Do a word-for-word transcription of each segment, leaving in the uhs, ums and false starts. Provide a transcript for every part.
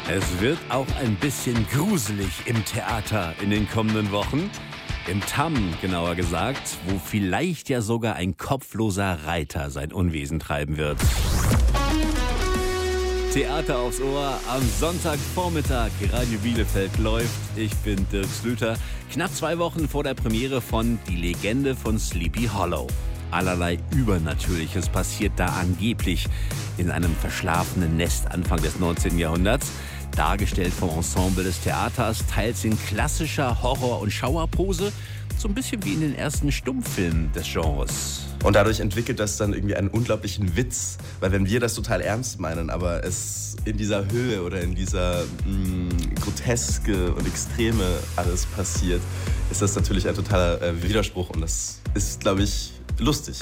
Es wird auch ein bisschen gruselig im Theater in den kommenden Wochen. Im Tam, genauer gesagt, wo vielleicht ja sogar ein kopfloser Reiter sein Unwesen treiben wird. Theater aufs Ohr am Sonntagvormittag. Radio Bielefeld läuft. Ich bin Dirk Slüter. Knapp zwei Wochen vor der Premiere von Die Legende von Sleepy Hollow. Allerlei Übernatürliches passiert da angeblich in einem verschlafenen Nest Anfang des neunzehnten Jahrhunderts. Dargestellt vom Ensemble des Theaters, teils in klassischer Horror- und Schauerpose, so ein bisschen wie in den ersten Stummfilmen des Genres. Und dadurch entwickelt das dann irgendwie einen unglaublichen Witz, weil wenn wir das total ernst meinen, aber es in dieser Höhe oder in dieser mh, Groteske und Extreme alles passiert, ist das natürlich ein totaler äh, Widerspruch und das ist, glaube ich, lustig.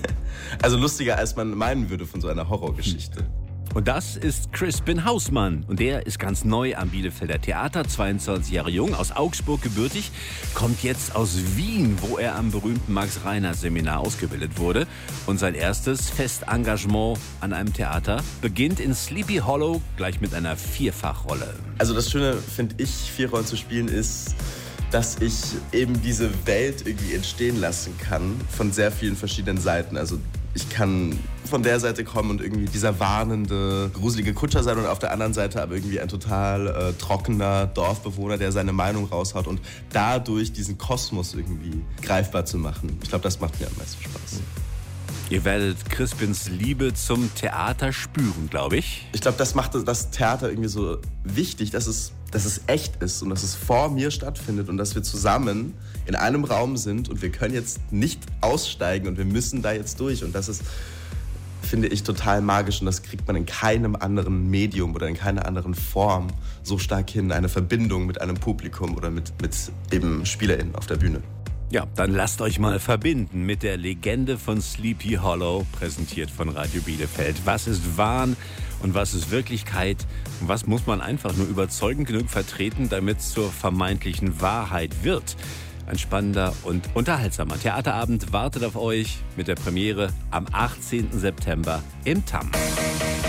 Also lustiger, als man meinen würde von so einer Horrorgeschichte. Und das ist Crispin Hausmann. Und der ist ganz neu am Bielefelder Theater, zweiundzwanzig Jahre jung, aus Augsburg gebürtig, kommt jetzt aus Wien, wo er am berühmten Max-Reinhardt-Seminar ausgebildet wurde. Und sein erstes Festengagement an einem Theater beginnt in Sleepy Hollow gleich mit einer Vierfachrolle. Also das Schöne, finde ich, vier Rollen zu spielen, ist, dass ich eben diese Welt irgendwie entstehen lassen kann von sehr vielen verschiedenen Seiten. Also ich kann von der Seite kommen und irgendwie dieser warnende, gruselige Kutscher sein und auf der anderen Seite aber irgendwie ein total äh, trockener Dorfbewohner, der seine Meinung raushaut und dadurch diesen Kosmos irgendwie greifbar zu machen. Ich glaube, das macht mir am meisten Spaß. Ihr werdet Crispins Liebe zum Theater spüren, glaube ich. Ich glaube, das macht das Theater irgendwie so wichtig, dass es, dass es echt ist und dass es vor mir stattfindet und dass wir zusammen in einem Raum sind und wir können jetzt nicht aussteigen und wir müssen da jetzt durch. Und das ist, finde ich, total magisch und das kriegt man in keinem anderen Medium oder in keiner anderen Form so stark hin. Eine Verbindung mit einem Publikum oder mit, mit eben SpielerInnen auf der Bühne. Ja, dann lasst euch mal verbinden mit der Legende von Sleepy Hollow, präsentiert von Radio Bielefeld. Was ist Wahn und was ist Wirklichkeit? Und was muss man einfach nur überzeugend genug vertreten, damit es zur vermeintlichen Wahrheit wird? Ein spannender und unterhaltsamer Theaterabend wartet auf euch mit der Premiere am achtzehnten September im Tam.